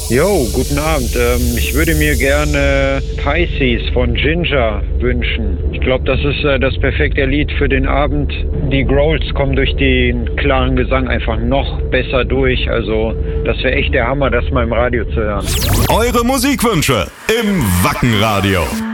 Jo, guten Abend. Ich würde mir gerne Pisces von Ginger wünschen. Ich glaube, das ist das perfekte Lied für den Abend. Die Growls kommen durch den klaren Gesang einfach noch besser durch. Also das wäre echt der Hammer, das mal im Radio zu hören. Eure Musikwünsche im Wackenradio.